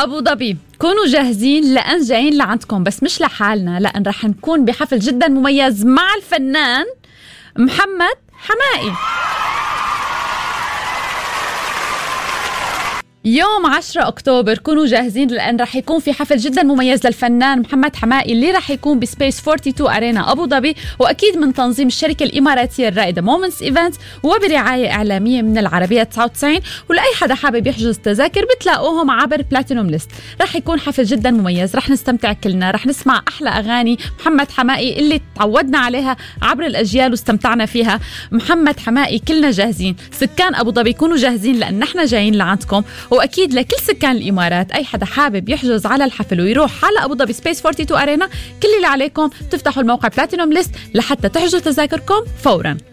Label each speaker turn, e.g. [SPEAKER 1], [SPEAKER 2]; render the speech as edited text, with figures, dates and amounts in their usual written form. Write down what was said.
[SPEAKER 1] أبو ظبي كونوا جاهزين لأن جايين لعندكم، بس مش لحالنا، لأن رح نكون بحفل جدا مميز مع الفنان محمد حمائي. يوم 10 أكتوبر كونوا جاهزين لأن رح يكون في حفل جدا مميز للفنان محمد حمائي اللي رح يكون بسبيس 42 أرينا أبو ظبي، وأكيد من تنظيم الشركة الإماراتية الرائدة مومنتس إيفنتس وبرعاية إعلامية من العربية 99. ولأي حدا حابب يحجز تذاكر بتلاقوهم عبر بلاتينوم ليست. رح يكون حفل جدا مميز، رح نستمتع كلنا، رح نسمع أحلى أغاني محمد حمائي اللي تعودنا عليها عبر الأجيال واستمتعنا فيها. محمد حمائي كلنا جاهزين. سكان أبو ظبي كونوا جاهزين لأن نحن جايين لعندكم، وأكيد لكل سكان الإمارات أي حدا حابب يحجز على الحفل ويروح على أبو ظبي سبيس 42 أرينا، كل اللي عليكم تفتحوا الموقع بلاتينوم ليست لحتى تحجزوا تذاكركم فوراً.